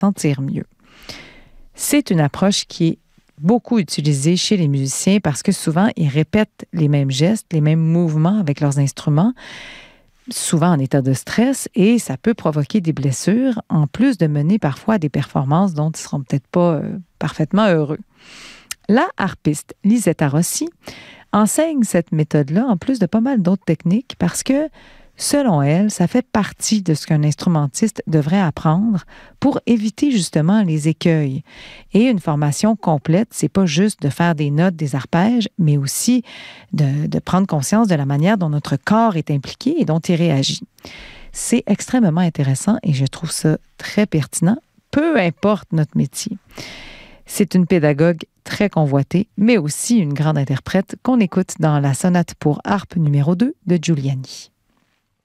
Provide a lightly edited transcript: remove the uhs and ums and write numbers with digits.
sentir mieux. C'est une approche qui est beaucoup utilisée chez les musiciens parce que souvent, ils répètent les mêmes gestes, les mêmes mouvements avec leurs instruments, souvent en état de stress, et ça peut provoquer des blessures, en plus de mener parfois à des performances dont ils ne seront peut-être pas parfaitement heureux. La harpiste Lisetta Rossi enseigne cette méthode-là, en plus de pas mal d'autres techniques, parce que, selon elle, ça fait partie de ce qu'un instrumentiste devrait apprendre pour éviter justement les écueils. Et une formation complète, c'est pas juste de faire des notes, des arpèges, mais aussi de prendre conscience de la manière dont notre corps est impliqué et dont il réagit. C'est extrêmement intéressant et je trouve ça très pertinent, peu importe notre métier. C'est une pédagogue très convoitée, mais aussi une grande interprète qu'on écoute dans la sonate pour harpe numéro 2 de Giuliani.